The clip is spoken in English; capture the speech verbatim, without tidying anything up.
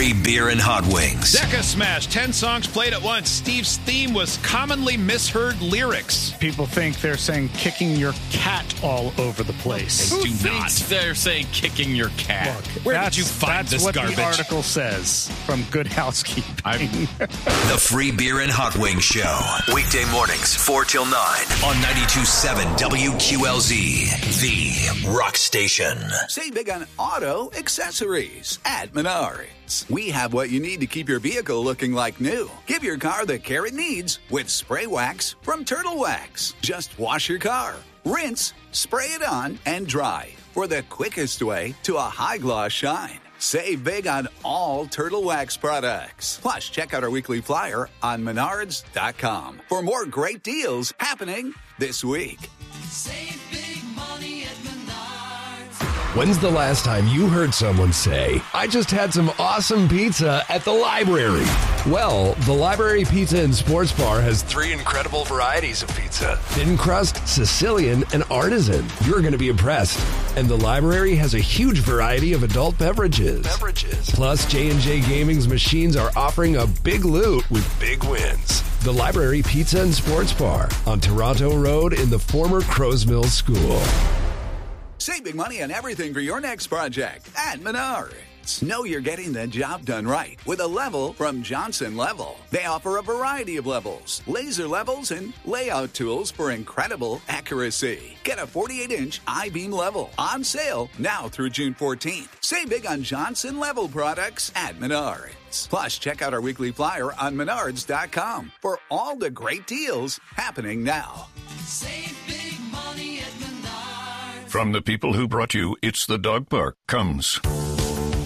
free beer and hot wings. Decca Smash, ten songs played at once. Steve's theme was commonly misheard lyrics. People think they're saying kicking your cat all over the place. They Who do thinks not. they're saying kicking your cat? Look, Where did that's- you find that's this what garbage? the article says from Good Housekeeping. I'm- The free beer and hot wings show. Weekday mornings, four till nine on ninety-two point seven W Q L Z, the rock station. Save big on auto accessories at Menards. We have what you need to keep your vehicle looking like new. Give your car the care it needs with spray wax from Turtle Wax. Just wash your car, rinse, spray it on, and dry for the quickest way to a high gloss shine. Save big on all Turtle Wax products. Plus, check out our weekly flyer on menards dot com for more great deals happening this week. Save big money at Menards. When's the last time you heard someone say, I just had some awesome pizza at the library? Well, the Library Pizza and Sports Bar has three incredible varieties of pizza. Thin crust, Sicilian, and artisan. You're going to be impressed. And the library has a huge variety of adult beverages. Beverages. Plus, J and J Gaming's machines are offering a big loot with big wins. The Library Pizza and Sports Bar on Toronto Road in the former Crows Mill School. Save big money on everything for your next project at Menards. Know you're getting the job done right with a level from Johnson Level. They offer a variety of levels, laser levels, and layout tools for incredible accuracy. Get a forty-eight inch I-beam level on sale now through June fourteenth. Save big on Johnson Level products at Menards. Plus, check out our weekly flyer on menards dot com for all the great deals happening now. Save big money at Menards. From the people who brought you It's the Dog Park comes